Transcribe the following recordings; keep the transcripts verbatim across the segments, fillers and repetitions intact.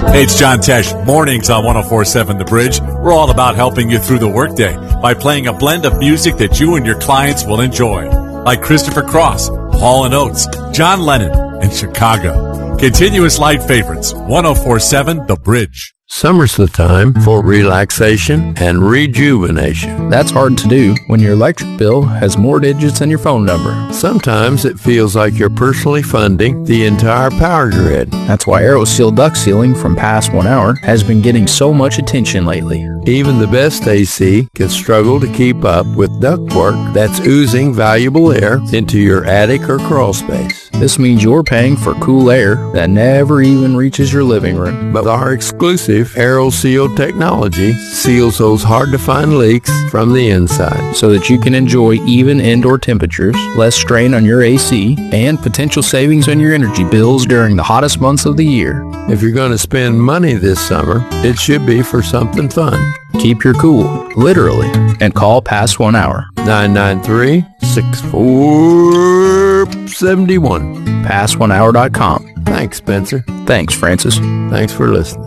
Hey, it's John Tesh. Mornings on one oh four point seven The Bridge. We're all about helping you through the workday by playing a blend of music that you and your clients will enjoy, like Christopher Cross, Hall and Oates, John Lennon, and Chicago. Continuous light favorites. one oh four point seven The Bridge. Summer's the time for relaxation and rejuvenation. That's hard to do when your electric bill has more digits than your phone number. Sometimes it feels like you're personally funding the entire power grid. That's why AeroSeal duct sealing from Past One Hour has been getting so much attention lately. Even the best A C can struggle to keep up with ductwork that's oozing valuable air into your attic or crawl space. This means you're paying for cool air that never even reaches your living room. But our exclusive AeroSeal technology seals those hard-to-find leaks from the inside, so that you can enjoy even indoor temperatures, less strain on your A C, and potential savings on your energy bills during the hottest months of the year. If you're going to spend money this summer, it should be for something fun. Keep your cool, literally, and call Past One Hour. nine nine three, six four seven one. past one hour dot com. Thanks, Spencer. Thanks, Francis. Thanks for listening.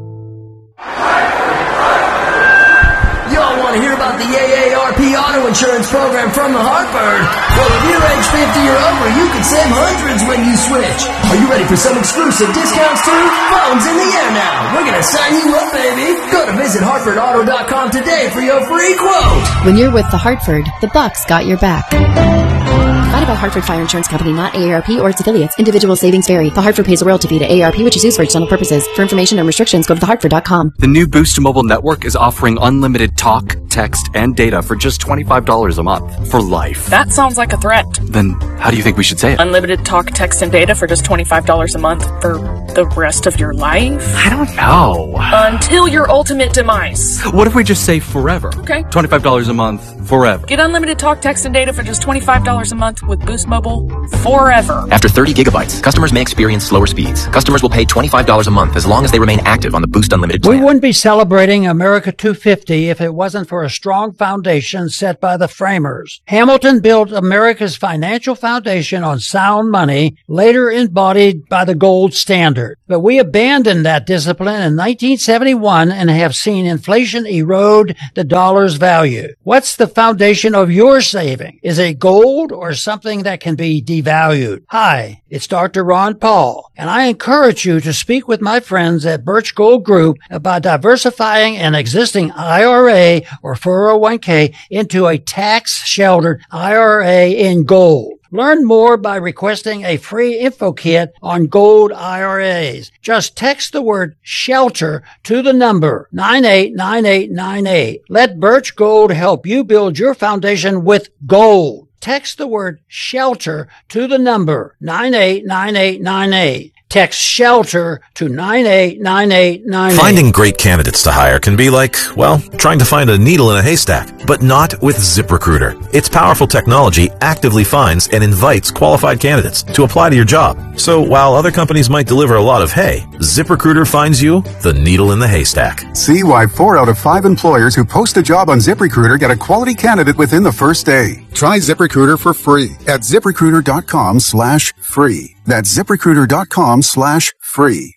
Y'all want to hear about the A A R P Auto Insurance Program from the Hartford? Well, if you're age fifty or over, you can save hundreds when you switch. Are you ready for some exclusive discounts too? Phone's in the air now. We're going to sign you up, baby. Go to visit hartford auto dot com today for your free quote. When you're with the Hartford, the Bucks got your back. Provided by Hartford Fire Insurance Company, not A A R P or its affiliates. Individual savings vary. The Hartford pays a royalty fee to A A R P, which is used for external purposes. For information and restrictions, go to the hartford dot com. The new Boost Mobile network is offering unlimited talk, text, and data for just twenty-five dollars a month for life. That sounds like a threat. Then how do you think we should say it? Unlimited talk, text, and data for just twenty-five dollars a month for the rest of your life? I don't know. Until your ultimate demise. What if we just say forever? Okay. twenty-five dollars a month, forever. Get unlimited talk, text, and data for just twenty-five dollars a month with Boost Mobile forever. After thirty gigabytes, customers may experience slower speeds. Customers will pay twenty-five dollars a month as long as they remain active on the Boost Unlimited plan. We wouldn't be celebrating America two fifty if it wasn't for a strong foundation set by the framers. Hamilton built America's financial foundation on sound money, later embodied by the gold standard. But we abandoned that discipline in nineteen seventy-one and have seen inflation erode the dollar's value. What's the foundation of your saving? Is it gold or something that can be devalued? Hi, it's Doctor Ron Paul, and I encourage you to speak with my friends at Birch Gold Group about diversifying an existing I R A or four oh one k into a tax-sheltered I R A in gold. Learn more by requesting a free info kit on gold I R As. Just text the word SHELTER to the number nine eight nine eight nine eight. Let Birch Gold help you build your foundation with gold. Text the word SHELTER to the number nine eight nine eight nine eight. Text SHELTER to nine eight nine eight nine eight. Finding great candidates to hire can be like, well, trying to find a needle in a haystack, but not with ZipRecruiter. Its powerful technology actively finds and invites qualified candidates to apply to your job. So while other companies might deliver a lot of hay, ZipRecruiter finds you the needle in the haystack. See why four out of five employers who post a job on ZipRecruiter get a quality candidate within the first day. Try ZipRecruiter for free at ZipRecruiter.com slash free. That's ZipRecruiter.com slash free.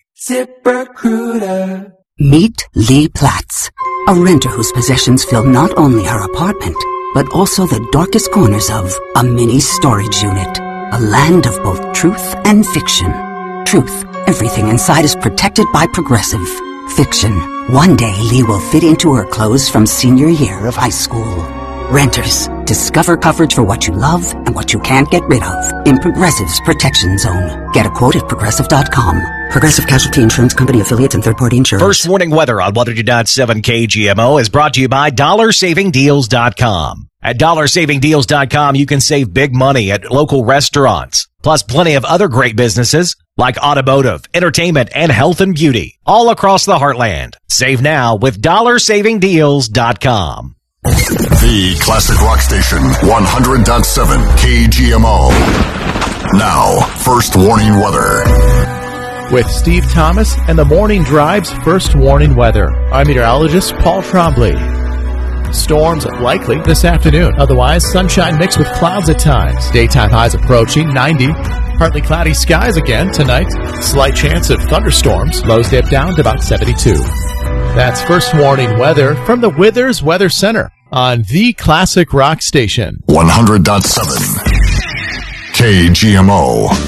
ZipRecruiter. Meet Lee Platts, a renter whose possessions fill not only her apartment, but also the darkest corners of a mini storage unit. A land of both truth and fiction. Truth, everything inside is protected by Progressive. Fiction, one day Lee will fit into her clothes from senior year of high school. Renters, discover coverage for what you love and what you can't get rid of in Progressive's Protection Zone. Get a quote at progressive dot com. Progressive Casualty Insurance Company affiliates and third-party insurers. First warning weather on one hundred point seven K G M O is brought to you by dollar saving deals dot com. At dollar saving deals dot com, you can save big money at local restaurants, plus plenty of other great businesses like automotive, entertainment, and health and beauty all across the heartland. Save now with dollar saving deals dot com. The classic rock station, one hundred point seven K G M O. Now, first warning weather. With Steve Thomas and the Morning Drive's first warning weather, I'm meteorologist Paul Trombley. Storms likely this afternoon. Otherwise, sunshine mixed with clouds at times. Daytime highs approaching ninety. Partly cloudy skies again tonight. Slight chance of thunderstorms. Lows dip down to about seventy-two. That's First Warning weather from the Withers Weather Center on the Classic Rock Station. one hundred point seven K G M O.